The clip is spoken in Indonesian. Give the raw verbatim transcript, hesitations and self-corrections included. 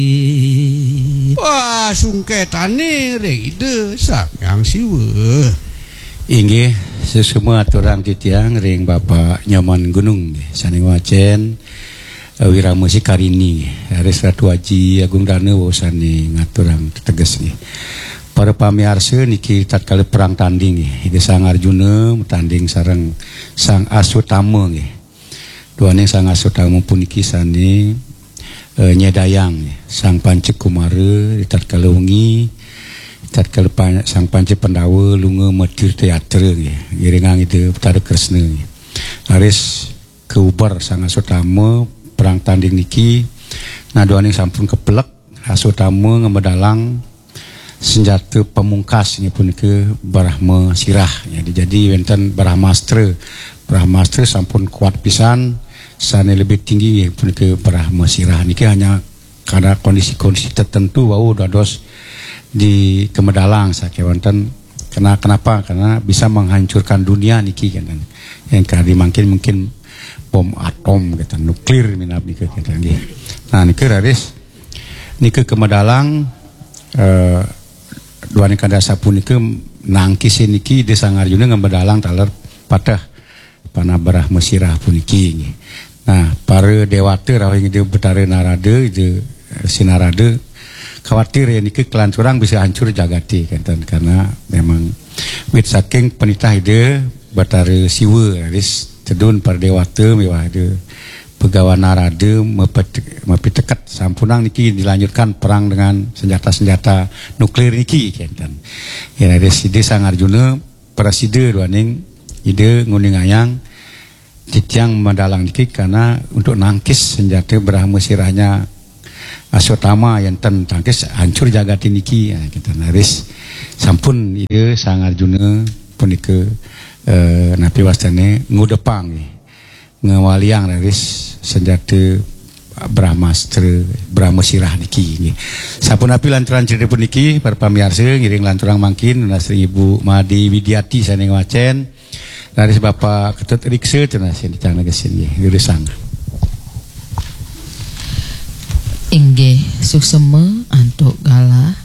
Wah, sungketane rede Sang Siwa. Inggih sesemua aturang titiang ring Bapak Nyaman Gunung saning wacen wira musik karini Haris Ratu Haji Agung Dana wosane ngaturang teteges nggih. Para pamiarsa niki tatkala perang tanding nggih. Sang Arjuna tanding sareng Sang Aswatama nggih. Duane Sang Aswatama puniki sane e, nyedayang Sang Pancakumara tatkala wengi tatkala pan, Sang Panca Pandawa lunga medir teater nggih. Ngiringang itu Betara Kresna nggih. Haris keubar Sang Aswatama perang tanding niki naduane sampun kepelek Aswatama ngemedalang senjata pemungkas ini pun ke Brahma Sirah ya, jadi wenten Brahmastra Brahmastra sampun kuat pisan sana lebih tinggi ya, pun ke Brahma Sirah niki hanya karena kondisi-kondisi tertentu wau dados di kemedalang saking wonten kena kenapa karena bisa menghancurkan dunia niki kan yang kali mungkin mungkin bom atom gitu nuklir minap niki gitu nggih. Nah niki raris niki kemedalang eh, duane kadasa punika nangkis niki di Sang Arjuna ngemedalang taler patah panah Brahma Sirah puniki nggih. Nah para dewata rawuh itu Betara Narada itu Sinarada khawatir ya niki kelancuran bisa hancur jagati kan karena memang wit saking penitah ide Betara Siwa haris tedun para dewata mewah ide Begawan Narada mepitekat sampunang niki dilanjutkan perang dengan senjata-senjata nuklir niki kan. Ya dari side Sang Arjuna preside duaning ide nguning ayang titiang mendalang niki karena untuk nangkis senjata Brahma Sirahnya Aswatama yang ten tangkis hancur jagati niki ya kita naris sampun ide Sang Arjuna punika eh, napi wastane ngudepang ngawaliang naris senjata Brahmastra Brahma Sirah niki nggih. Sampun api lanturan cerita puniki para pamirsa ngiring lanturang mangkin Nasri Ibu Madi Widiati saning wacen dari Bapak Ketut Rikse cenah sing dicana gesin nggih diresang. Inggih suksema antuk galah